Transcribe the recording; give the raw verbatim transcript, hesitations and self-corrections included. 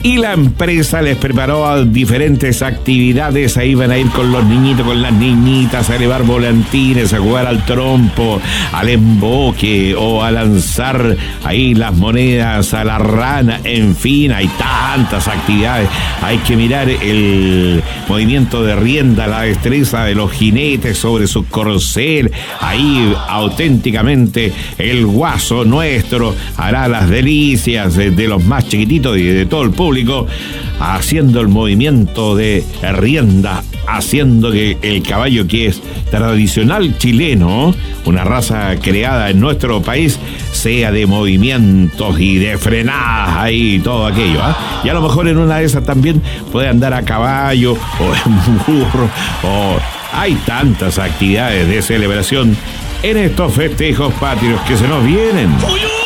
y la empresa les preparó diferentes actividades. Ahí van a ir con los niñitos, con las niñitas, a elevar volantines, a jugar al trompo, al emboque o a lanzar ahí las monedas a la rana. En fin, hay tantas actividades. Hay que mirar el movimiento de rienda, la destreza de los jinetes sobre su corcel. Ahí auténticamente el guaso nuestro hará las delicias de, de los más chiquititos y de todo el público, haciendo el movimiento de rienda, haciendo que el caballo, que es tradicional chileno, una raza creada en nuestro país, sea de movimientos y de frenadas ahí, todo aquello, ¿eh? Y a lo mejor en una de esas también puede andar a caballo o en burro, o hay tantas actividades de celebración en estos festejos patrios que se nos vienen. ¡Uy, uy!